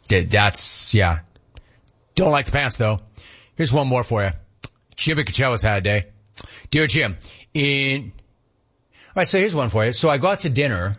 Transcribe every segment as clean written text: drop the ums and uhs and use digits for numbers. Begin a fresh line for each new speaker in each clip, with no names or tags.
Yeah. Don't like the pants, though. Here's one more for you. Jim and Coachella's had a day. Dear Jim, all right, so here's one for you. So I go out to dinner.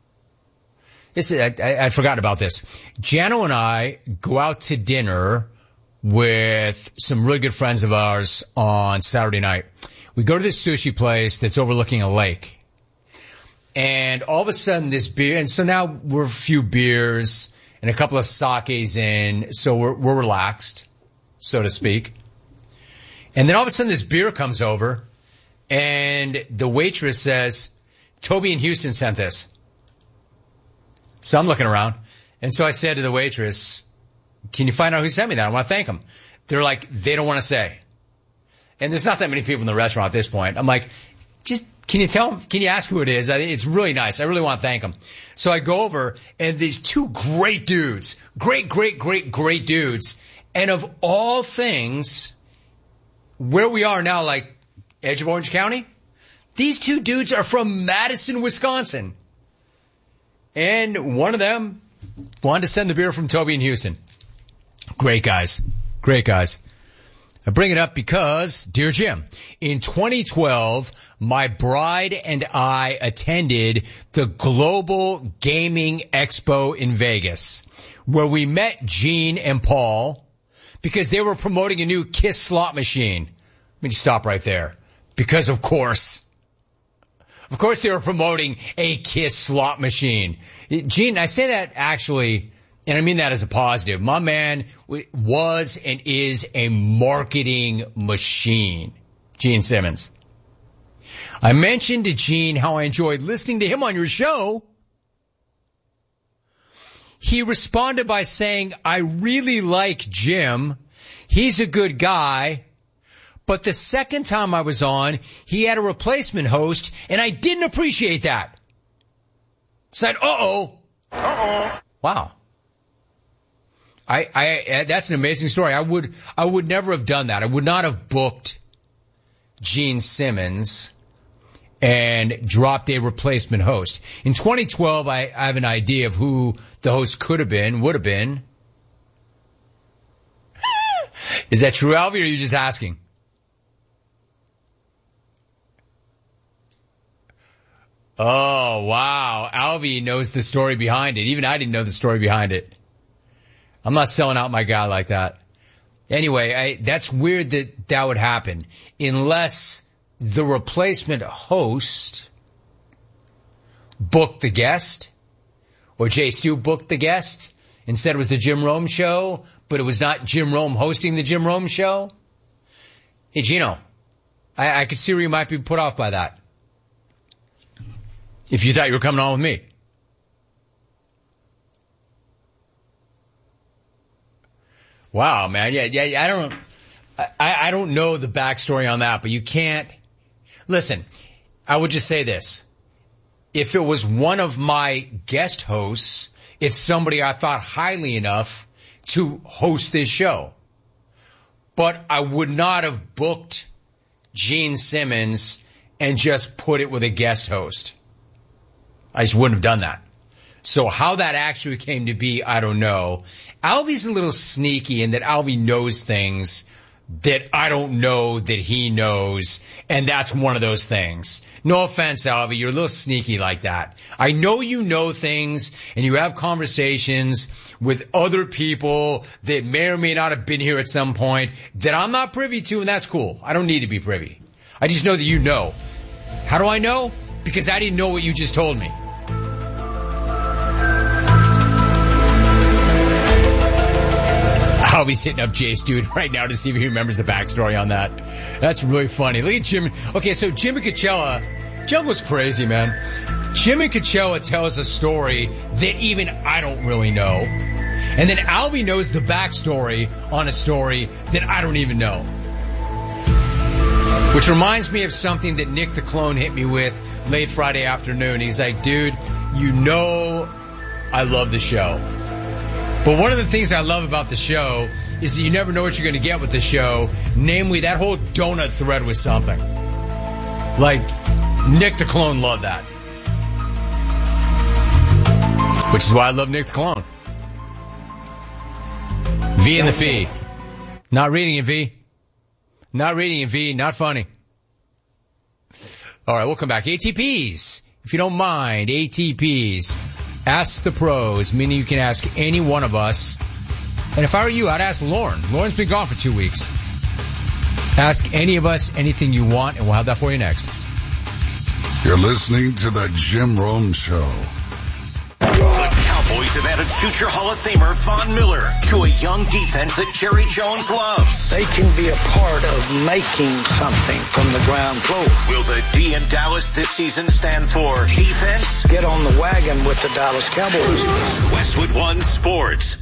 I forgot about this. Jano and I go out to dinner with some really good friends of ours on Saturday night. We go to this sushi place that's overlooking a lake. And all of a sudden this beer, and so now we're a few beers and a couple of sakes in, so we're relaxed, so to speak. And then all of a sudden this beer comes over and the waitress says, Toby in Houston sent this. So I'm looking around. And so I said to the waitress, can you find out who sent me that? I want to thank them. They're like, they don't want to say. And there's not that many people in the restaurant at this point. I'm like, can you tell them? Can you ask who it is? It's really nice. I really want to thank them. So I go over and these two great dudes, great dudes. And of all things, where we are now, like edge of Orange County, these two dudes are from Madison, Wisconsin. And one of them wanted to send the beer from Toby in Houston. Great guys. I bring it up because, dear Jim, in 2012, my bride and I attended the Global Gaming Expo in Vegas, where we met Gene and Paul because they were promoting a new KISS slot machine. Let me just stop right there. Because of course they were promoting a KISS slot machine. Gene, I say that actually, and I mean that as a positive. My man was and is a marketing machine. Gene Simmons. I mentioned to Gene how I enjoyed listening to him on your show. He responded by saying, I really like Jim. He's a good guy. But the second time I was on, he had a replacement host, and I didn't appreciate that. Said, uh-oh. Wow. That's an amazing story. I would never have done that. I would not have booked Gene Simmons and dropped a replacement host. In 2012, I have an idea of who the host would have been. Is that true, Alvy, or are you just asking? Oh, wow. Alvy knows the story behind it. Even I didn't know the story behind it. I'm not selling out my guy like that. Anyway, that's weird that would happen unless the replacement host booked the guest or Jay Stu booked the guest and said it was the Jim Rome show, but it was not Jim Rome hosting the Jim Rome show. Hey, Gino, I could see where you might be put off by that. If you thought you were coming on with me. Wow, man. Yeah, I don't know the backstory on that, but you can't. Listen, I would just say this. If it was one of my guest hosts, it's somebody I thought highly enough to host this show. But I would not have booked Gene Simmons and just put it with a guest host. I just wouldn't have done that. So how that actually came to be, I don't know. Alvy's a little sneaky in that Alvy knows things that I don't know that he knows, and that's one of those things. No offense, Alvy, you're a little sneaky like that. I know you know things, and you have conversations with other people that may or may not have been here at some point that I'm not privy to, and that's cool. I don't need to be privy. I just know that you know. How do I know? Because I didn't know what you just told me. Alvy's hitting up Jay Stu right now to see if he remembers the backstory on that. That's really funny. Look at Jim. Okay, so Jim and Coachella, Jungle's crazy, man. Jim and Coachella tells a story that even I don't really know. And then Alvy knows the backstory on a story that I don't even know. Which reminds me of something that Nick the Clone hit me with late Friday afternoon. He's like, dude, you know I love the show. But one of the things I love about the show is that you never know what you're going to get with the show. Namely, that whole donut thread was something. Like, Nick the Clone loved that. Which is why I love Nick the Clone. V in the feed. Not reading it, V. Not reading it, V. Not funny. All right, we'll come back. ATPs. If you don't mind, ATPs. Ask the pros, meaning you can ask any one of us. And if I were you, I'd ask Lauren. Lauren's been gone for 2 weeks. Ask any of us anything you want, and we'll have that for you next.
You're listening to the Jim Rome Show.
The Cowboys have added future Hall of Famer Von Miller to a young defense that Jerry Jones loves.
They can be a part of making something from the ground floor.
Will the D in Dallas this season stand for defense?
Get on the wagon with the Dallas Cowboys.
Westwood One Sports.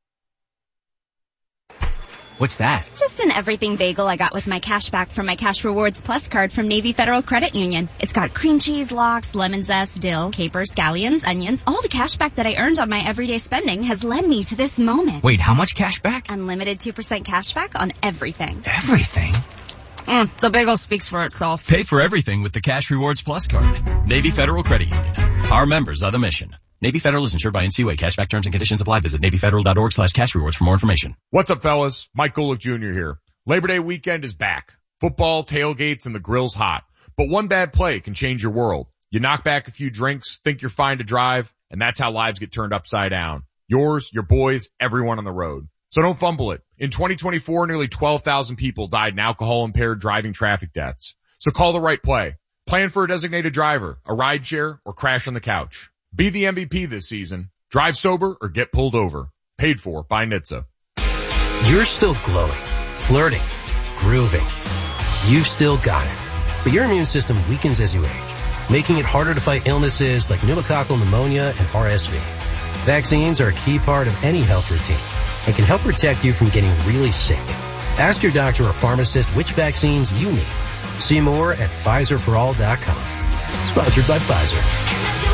What's that?
Just an everything bagel I got with my cash back from my Cash Rewards Plus card from Navy Federal Credit Union. It's got cream cheese, lox, lemon zest, dill, capers, scallions, onions. All the cash back that I earned on my everyday spending has led me to this moment.
Wait, how much cash back?
Unlimited 2% cash back on everything.
Everything?
The bagel speaks for itself.
Pay for everything with the Cash Rewards Plus card. Navy Federal Credit Union. Our members are the mission. Navy Federal is insured by NCUA. Cashback terms and conditions apply. Visit NavyFederal.org/cashrewards for more information.
What's up, fellas? Mike Golick Jr. here. Labor Day weekend is back. Football, tailgates, and the grill's hot. But one bad play can change your world. You knock back a few drinks, think you're fine to drive, and that's how lives get turned upside down. Yours, your boys, everyone on the road. So don't fumble it. In 2024, nearly 12,000 people died in alcohol-impaired driving traffic deaths. So call the right play. Plan for a designated driver, a rideshare, or crash on the couch. Be the MVP this season. Drive sober or get pulled over. Paid for by NHTSA.
You're still glowing, flirting, grooving. You've still got it. But your immune system weakens as you age, making it harder to fight illnesses like pneumococcal pneumonia and RSV. Vaccines are a key part of any health routine and can help protect you from getting really sick. Ask your doctor or pharmacist which vaccines you need. See more at PfizerForAll.com. Sponsored by Pfizer.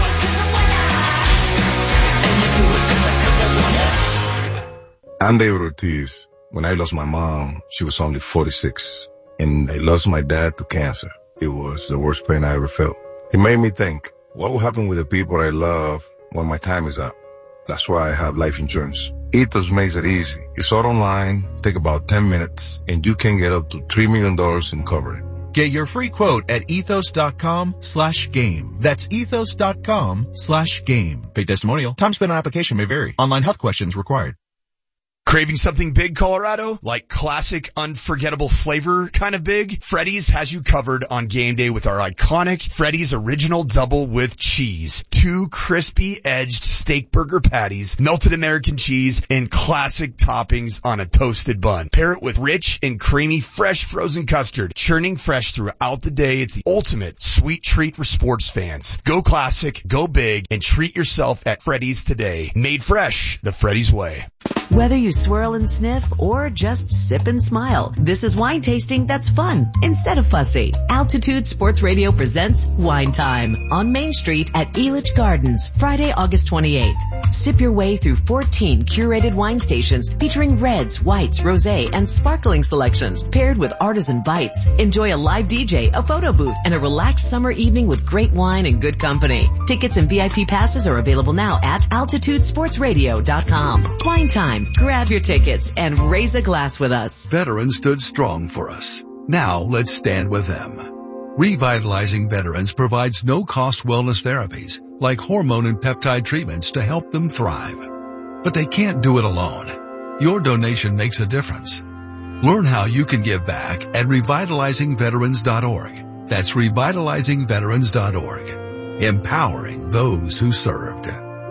I'm David Ortiz. When I lost my mom, she was only 46. And I lost my dad to cancer. It was the worst pain I ever felt. It made me think, what will happen with the people I love when my time is up? That's why I have life insurance. Ethos makes it easy. It's all online, take about 10 minutes, and you can get up to $3 million in coverage.
Get your free quote at ethos.com/game. That's ethos.com/game. Paid testimonial. Time spent on application may vary. Online health questions required.
Craving something big, Colorado? Like classic, unforgettable flavor kind of big? Freddy's has you covered on game day with our iconic Freddy's Original Double with Cheese. 2 crispy-edged steak burger patties, melted American cheese, and classic toppings on a toasted bun. Pair it with rich and creamy fresh frozen custard, churning fresh throughout the day. It's the ultimate sweet treat for sports fans. Go classic, go big, and treat yourself at Freddy's today. Made fresh, the Freddy's way.
Whether you swirl and sniff or just sip and smile, this is wine tasting that's fun instead of fussy. Altitude Sports Radio presents Wine Time on Main Street at Elitch Gardens, Friday, August 28th. Sip your way through 14 curated wine stations featuring reds, whites, rosé, and sparkling selections paired with artisan bites. Enjoy a live DJ, a photo booth, and a relaxed summer evening with great wine and good company. Tickets and VIP passes are available now at altitudesportsradio.com. Wine Time. Grab your tickets and raise a glass with us.
Veterans stood strong for us. Now let's stand with them. Revitalizing Veterans provides no-cost wellness therapies like hormone and peptide treatments to help them thrive. But they can't do it alone. Your donation makes a difference. Learn how you can give back at revitalizingveterans.org. That's revitalizingveterans.org. Empowering those who served.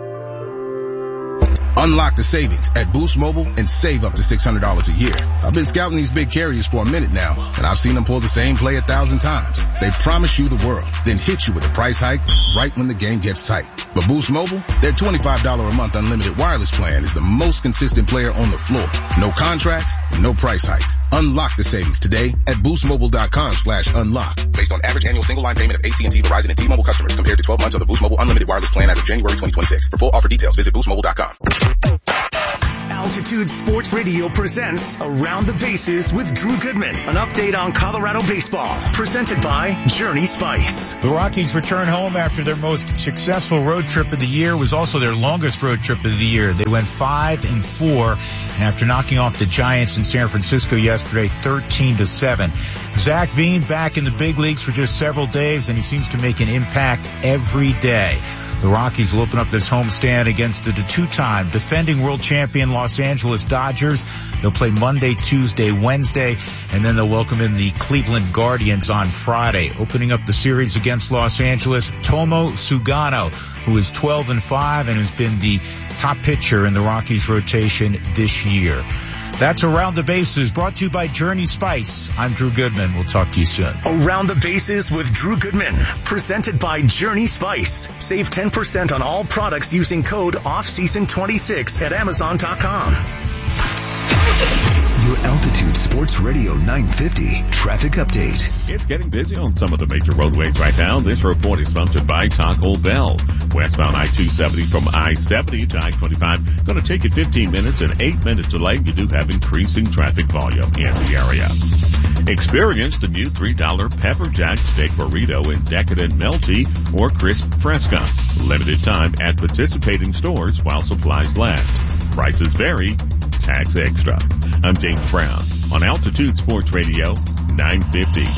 Unlock the savings at Boost Mobile and save up to $600 a year. I've been scouting these big carriers for a minute now, and I've seen them pull the same play 1,000 times. They promise you the world, then hit you with a price hike right when the game gets tight. But Boost Mobile, their $25 a month unlimited wireless plan is the most consistent player on the floor. No contracts, no price hikes. Unlock the savings today at boostmobile.com/unlock. Based on average annual single line payment of AT&T, Verizon, and T-Mobile customers compared to 12 months of the Boost Mobile unlimited wireless plan as of January 2026. For full offer details, visit boostmobile.com.
Altitude
Altitude Sports Radio presents Around the Bases with Drew Goodman. An update on Colorado baseball. Presented by Journey Spice.
The Rockies return home after their most successful road trip of the year. It was also their longest road trip of the year. They went 5-4 after knocking off the Giants in San Francisco yesterday, 13-7. Zach Veen back in the big leagues for just several days, and he seems to make an impact every day. The Rockies will open up this homestand against the two-time defending world champion Los Angeles Dodgers. They'll play Monday, Tuesday, Wednesday, and then they'll welcome in the Cleveland Guardians on Friday. Opening up the series against Los Angeles, Tomo Sugano, who is 12-5 and has been the top pitcher in the Rockies rotation this year. That's Around the Bases, brought to you by Journey Spice. I'm Drew Goodman. We'll talk to you soon.
Around the Bases with Drew Goodman, presented by Journey Spice. Save 10% on all products using code OFFSEASON26 at Amazon.com.
Your Altitude Sports Radio 950 traffic update.
It's getting busy on some of the major roadways right now. This report is sponsored by Taco Bell. Westbound I-270 from I-70 to I-25. Going to take you 15 minutes and 8 minutes delay. You do have increasing traffic volume in the area. Experience the new $3 Pepper Jack Steak Burrito in Decadent Melty or Crisp Fresca. Limited time at participating stores while supplies last. Prices vary. Tax extra. I'm James Brown on Altitude Sports Radio 950.